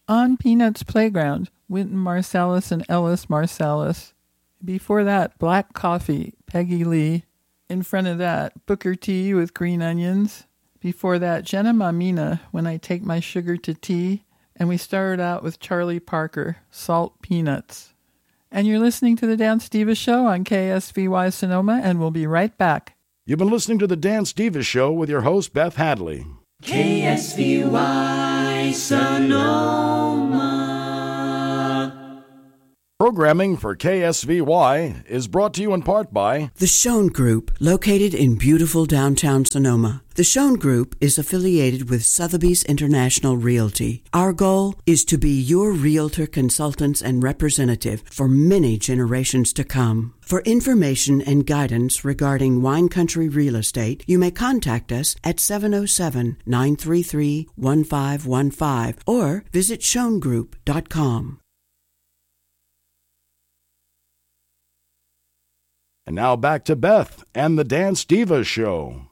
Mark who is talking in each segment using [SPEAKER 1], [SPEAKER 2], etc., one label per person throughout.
[SPEAKER 1] On Peanuts Playground, Wynton Marsalis and Ellis Marsalis. Before that, Black Coffee, Peggy Lee. In front of that, Booker T with Green Onions. Before that, Jenna Mamina, When I Take My Sugar to Tea. And we started out with Charlie Parker, Salt Peanuts. And you're listening to The Dance Diva Show on KSVY Sonoma, and we'll be right back.
[SPEAKER 2] You've been listening to The Dance Diva Show with your host, Beth Hadley.
[SPEAKER 3] KSVY Sonoma.
[SPEAKER 2] Programming for KSVY is brought to you in part by
[SPEAKER 4] The Schoen Group, located in beautiful downtown Sonoma. The Schoen Group is affiliated with Sotheby's International Realty. Our goal is to be your realtor consultants and representative for many generations to come. For information and guidance regarding wine country real estate, you may contact us at 707-933-1515 or visit schoengroup.com.
[SPEAKER 2] And now back to Beth and the Dance Diva Show.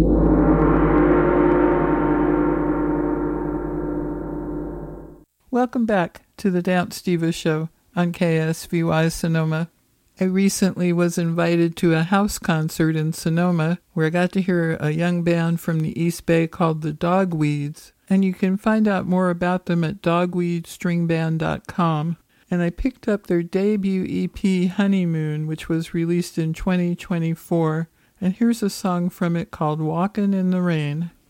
[SPEAKER 1] Welcome back to the Dance Diva Show on KSVY Sonoma. I recently was invited to a house concert in Sonoma where I got to hear a young band from the East Bay called the Dogweeds, and you can find out more about them at dogweedstringband.com. And I picked up their debut EP, Honeymoon, which was released in 2024. And here's a song from it called Walkin' in the Rain.